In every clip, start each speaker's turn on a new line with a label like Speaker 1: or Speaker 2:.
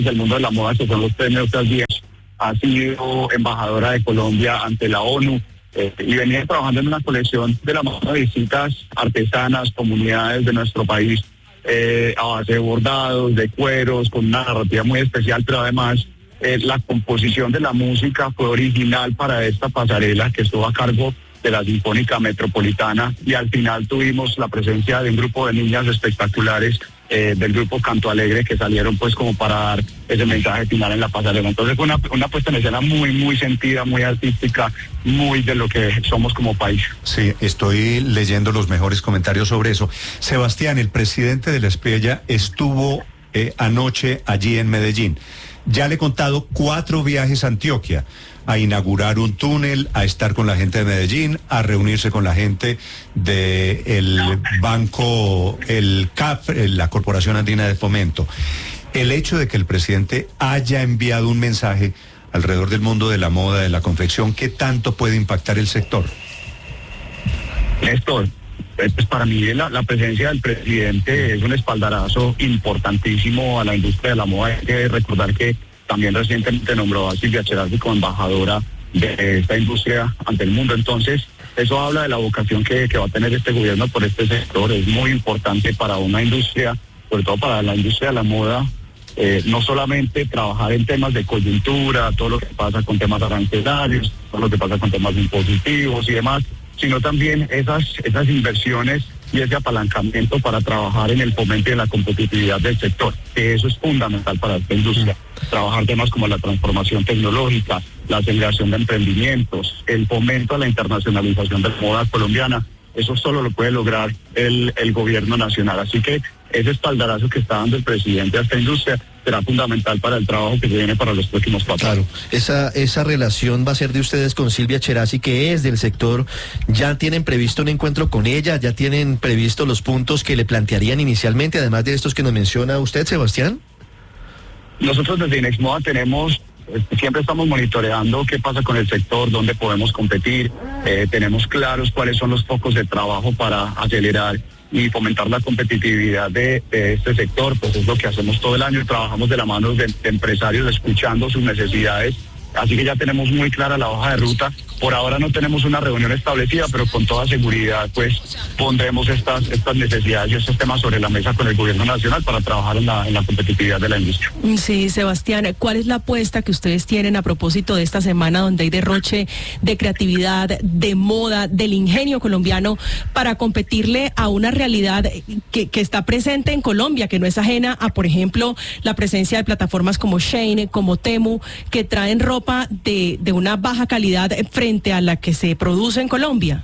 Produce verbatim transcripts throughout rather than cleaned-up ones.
Speaker 1: del mundo de la moda, que son los premios Díaz. Ha sido embajadora de Colombia ante la ONU eh, y venía trabajando en una colección de la moda de distintas artesanas, comunidades de nuestro país, eh, a base de bordados, de cueros, con una narrativa muy especial, pero además eh, la composición de la música fue original para esta pasarela que estuvo a cargo de la Sinfónica Metropolitana, y al final tuvimos la presencia de un grupo de niñas espectaculares eh, del grupo Canto Alegre, que salieron pues como para dar ese mensaje final en la pasarela. Entonces fue una, una puesta en escena muy, muy sentida, muy artística, muy de lo que somos como país.
Speaker 2: Sí, estoy leyendo los mejores comentarios sobre eso. Sebastián, el presidente de la Espriella estuvo eh, anoche allí en Medellín. Ya le he contado cuatro viajes a Antioquia, a inaugurar un túnel, a estar con la gente de Medellín, a reunirse con la gente del banco, el C A F, la Corporación Andina de Fomento. El hecho de que el presidente haya enviado un mensaje alrededor del mundo de la moda, de la confección, ¿qué tanto puede impactar el sector?
Speaker 1: Néstor, pues para mí la, la presencia del presidente es un espaldarazo importantísimo a la industria de la moda. Hay que recordar que también recientemente nombró a Silvia Cherasi como embajadora de esta industria ante el mundo. Entonces, eso habla de la vocación que, que va a tener este gobierno por este sector. Es muy importante para una industria, sobre todo para la industria de la moda, eh, no solamente trabajar en temas de coyuntura, todo lo que pasa con temas arancelarios, todo lo que pasa con temas impositivos y demás, sino también esas, esas inversiones y ese apalancamiento para trabajar en el fomento y en la competitividad del sector, que eso es fundamental para esta industria. Trabajar temas como la transformación tecnológica, la aceleración de emprendimientos, el fomento a la internacionalización de la moda colombiana, eso solo lo puede lograr el, el gobierno nacional. Así que ese espaldarazo que está dando el presidente a esta industria será fundamental para el trabajo que se viene para los próximos cuatro años.
Speaker 3: Claro, esa, esa relación va a ser de ustedes con Silvia Cherasi, que es del sector. ¿Ya tienen previsto un encuentro con ella? ¿Ya tienen previsto los puntos que le plantearían inicialmente, además de estos que nos menciona usted, Sebastián?
Speaker 1: Nosotros desde Inexmoda tenemos, siempre estamos monitoreando qué pasa con el sector, dónde podemos competir, eh, tenemos claros cuáles son los focos de trabajo para acelerar y fomentar la competitividad de, de este sector. Pues es lo que hacemos todo el año, trabajamos de la mano de, de empresarios escuchando sus necesidades, así que ya tenemos muy clara la hoja de ruta. Por ahora no tenemos una reunión establecida, pero con toda seguridad pues pondremos estas, estas necesidades y estos temas sobre la mesa con el gobierno nacional para trabajar en la, en la competitividad de la industria.
Speaker 4: Sí, Sebastián, ¿cuál es la apuesta que ustedes tienen a propósito de esta semana donde hay derroche de creatividad, de moda, del ingenio colombiano para competirle a una realidad que, que está presente en Colombia, que no es ajena a, por ejemplo, la presencia de plataformas como Shein, como Temu, que traen ropa de, de una baja calidad frente a la que se produce en Colombia?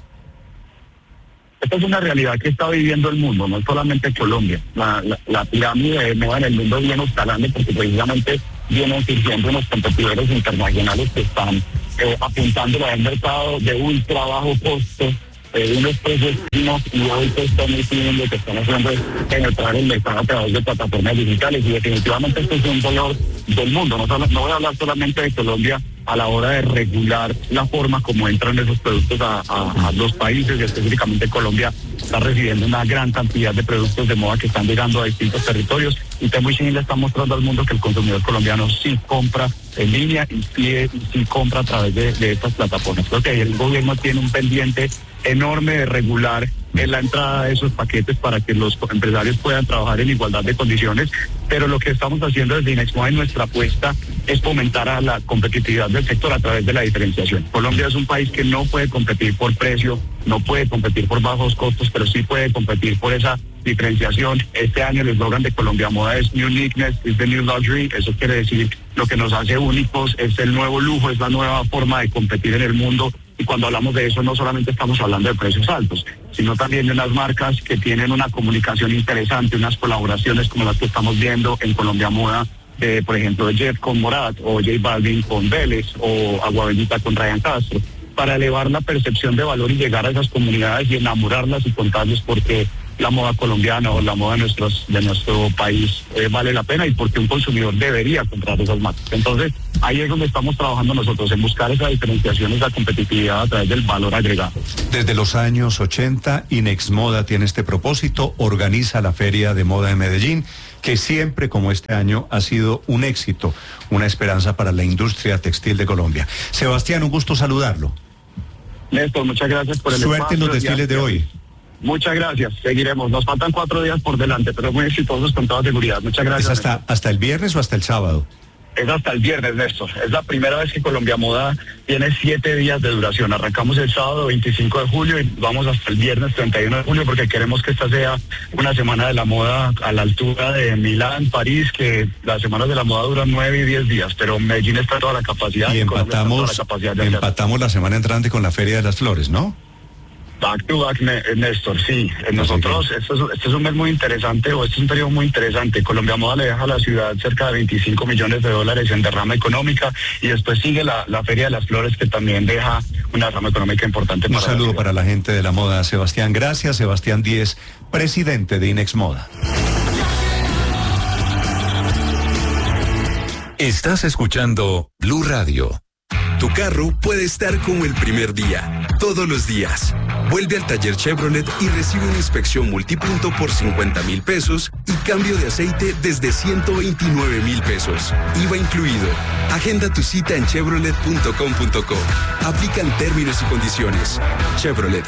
Speaker 1: Esta es una realidad que está viviendo el mundo, no solamente Colombia. La, la, la pirámide de moda en el mundo viene escalando porque precisamente vienen surgiendo unos competidores internacionales que están eh, apuntando a un mercado de ultra bajo costo, eh, unos precios finos, y hoy que están diciendo que están haciendo es penetrar el mercado a través de plataformas digitales, y definitivamente esto es un dolor del mundo. No, no voy a hablar solamente de Colombia a la hora de regular la forma como entran esos productos a, a, a los países, y específicamente Colombia está recibiendo una gran cantidad de productos de moda que están llegando a distintos territorios, y Temu y Shein le está mostrando al mundo que el consumidor colombiano sí compra en línea y sí, y sí compra a través de, de estas plataformas. Creo que el gobierno tiene un pendiente enorme de regular en la entrada de esos paquetes para que los empresarios puedan trabajar en igualdad de condiciones, pero lo que estamos haciendo desde Inexmoda en nuestra apuesta es fomentar a la competitividad del sector a través de la diferenciación. Colombia es un país que no puede competir por precio, no puede competir por bajos costos, pero sí puede competir por esa diferenciación. Este año el eslogan de Colombia Moda es Uniqueness is the New Luxury. Eso quiere decir lo que nos hace únicos es el nuevo lujo, es la nueva forma de competir en el mundo. Y cuando hablamos de eso no solamente estamos hablando de precios altos, sino también de unas marcas que tienen una comunicación interesante, unas colaboraciones como las que estamos viendo en Colombia Moda, eh, por ejemplo, Jeff con Morat, o J Balvin con Vélez, o Agua Bendita con Ryan Castro, para elevar la percepción de valor y llegar a esas comunidades y enamorarlas y contarles por qué la moda colombiana o la moda de, nuestros, de nuestro país eh, vale la pena y porque un consumidor debería comprar esas marcas. Entonces, ahí es donde estamos trabajando nosotros, en buscar esa diferenciación, esa competitividad a través del valor agregado.
Speaker 2: Desde los años ochenta, Inexmoda tiene este propósito, organiza la Feria de Moda de Medellín, que siempre, como este año, ha sido un éxito, una esperanza para la industria textil de Colombia. Sebastián, un gusto saludarlo.
Speaker 1: Néstor, muchas gracias por el
Speaker 2: Suerte
Speaker 1: espacio.
Speaker 2: en los desfiles de hoy.
Speaker 1: Muchas gracias, seguiremos. Nos faltan cuatro días por delante, pero muy exitosos con toda seguridad. Muchas gracias.
Speaker 2: ¿Es hasta, hasta el viernes o hasta el sábado?
Speaker 1: Es hasta el viernes, Néstor. Es la primera vez que Colombia Moda tiene siete días de duración. Arrancamos el sábado veinticinco de julio y vamos hasta el viernes treinta y uno de julio porque queremos que esta sea una semana de la moda a la altura de Milán, París, que las semanas de la moda duran nueve y diez días, pero Medellín está toda la capacidad.
Speaker 2: Y empatamos,
Speaker 1: la, capacidad de
Speaker 2: empatamos la semana entrante con la Feria de las Flores, ¿no?
Speaker 1: Back to back, Néstor, sí. Nosotros, este es, este es un mes muy interesante, o este es un periodo muy interesante. Colombia Moda le deja a la ciudad cerca de veinticinco millones de dólares en derrama económica y después sigue la, la Feria de las Flores que también deja una derrama económica importante.
Speaker 2: Un
Speaker 1: para
Speaker 2: saludo
Speaker 1: la
Speaker 2: para la gente de la moda, Sebastián. Gracias, Sebastián Díez, presidente de Inex Moda.
Speaker 5: Estás escuchando Blue Radio. Tu carro puede estar como el primer día, todos los días. Vuelve al taller Chevrolet y recibe una inspección multipunto por cincuenta mil pesos y cambio de aceite desde ciento veintinueve mil pesos. I V A incluido. Agenda tu cita en chevrolet punto com punto co. Aplican términos y condiciones. Chevrolet.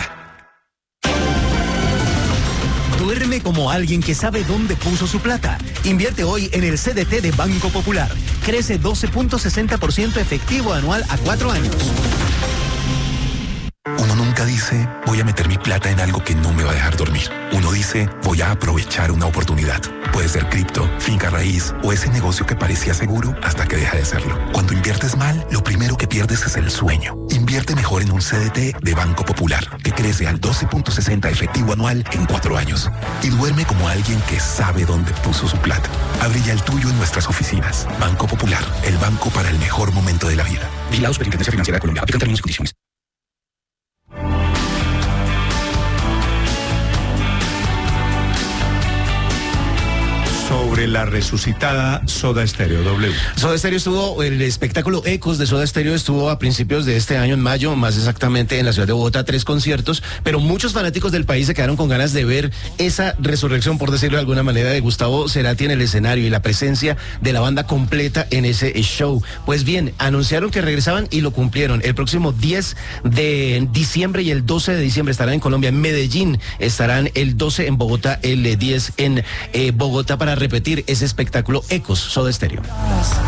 Speaker 6: Duerme como alguien que sabe dónde puso su plata. Invierte hoy en el C D T de Banco Popular. Crece doce punto sesenta por ciento efectivo anual a cuatro años.
Speaker 7: Uno nunca dice, voy a meter mi plata en algo que no me va a dejar dormir. Uno dice, voy a aprovechar una oportunidad. Puede ser cripto, finca raíz o ese negocio que parecía seguro hasta que deja de serlo. Cuando inviertes mal, lo primero que pierdes es el sueño. Invierte mejor en un C D T de Banco Popular, que crece al doce punto sesenta efectivo anual en cuatro años. Y duerme como alguien que sabe dónde puso su plata. Abre ya el tuyo en nuestras oficinas. Banco Popular, el banco para el mejor momento de la vida. Vigilado Superintendencia Financiera de Colombia. Aplican términos y condiciones.
Speaker 2: Sobre la resucitada Soda Stereo, W.
Speaker 6: Soda Stereo estuvo, el espectáculo Ecos de Soda Stereo estuvo a principios de este año, en mayo, más exactamente en la ciudad de Bogotá, tres conciertos, pero muchos fanáticos del país se quedaron con ganas de ver esa resurrección, por decirlo de alguna manera, de Gustavo Cerati en el escenario y la presencia de la banda completa en ese show. Pues bien, anunciaron que regresaban y lo cumplieron. El próximo diez de diciembre y el doce de diciembre estarán en Colombia, en Medellín, estarán el doce en Bogotá, el diez en eh, Bogotá para repetir ese espectáculo Ecos Soda Stereo.